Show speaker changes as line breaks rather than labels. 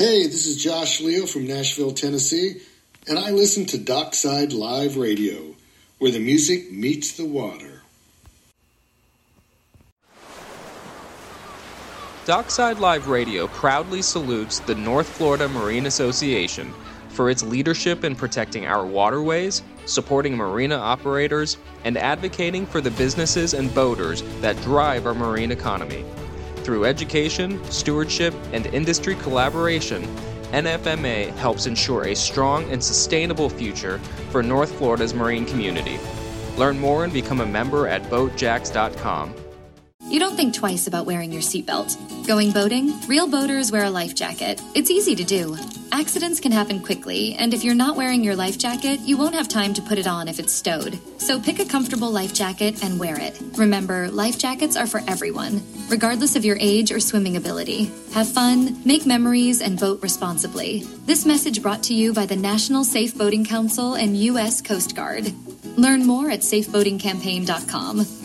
Hey, this is Josh Leo from Nashville, Tennessee, and I listen to Dockside Live Radio, where the music meets the water.
Dockside Live Radio proudly salutes the North Florida Marine Association for its leadership in protecting our waterways, supporting marina operators, and advocating for the businesses and boaters that drive our marine economy. Through education, stewardship, and industry collaboration, NFMA helps ensure a strong and sustainable future for North Florida's marine community. Learn more and become a member at boatjacks.com.
You don't think twice about wearing your seatbelt. Going boating? Real boaters wear a life jacket. It's easy to do. Accidents can happen quickly, and if you're not wearing your life jacket, you won't have time to put it on if it's stowed. So pick a comfortable life jacket and wear it. Remember, life jackets are for everyone, regardless of your age or swimming ability. Have fun, make memories, and boat responsibly. This message brought to you by the National Safe Boating Council and U.S. Coast Guard. Learn more at safeboatingcampaign.com.